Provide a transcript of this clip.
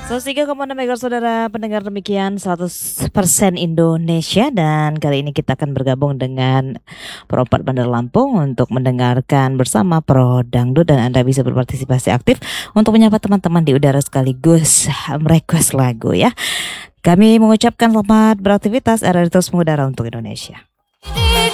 103,6 MHz saudara pendengar, demikian 100% Indonesia. Dan kali ini kita akan bergabung dengan Pro4 Bandar Lampung untuk mendengarkan bersama Pro Dangdut. Dan Anda bisa berpartisipasi aktif untuk menyapa teman-teman di udara sekaligus request lagu ya. Kami mengucapkan selamat beraktivitas, RRI terus mengudara untuk Indonesia.